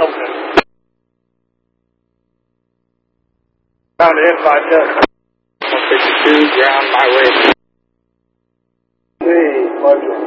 طبعا. Found it in 152 ground my way. 3,